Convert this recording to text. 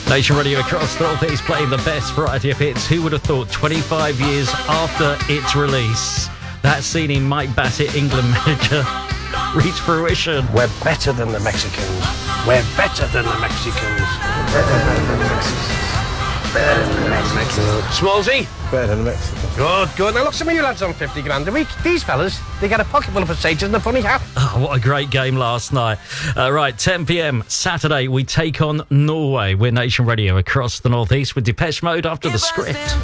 Nation Radio across the North East playing the best variety of hits. Who would have thought 25 years after its release, that scene in Mike Bassett, England manager, reached fruition? We're better than the Mexicans. We're better than the Mexicans. Better than the Mexicans. Better than the Mexicans. Smallsy? Better than the Mexicans. Good, good. Now look, some of you lads on 50 grand a week. These fellas, they get a pocket full of potatoes and a funny hat. Oh, what a great game last night. Right, 10 p.m. Saturday, we take on Norway. We're Nation Radio across the North East with Depeche Mode after the script.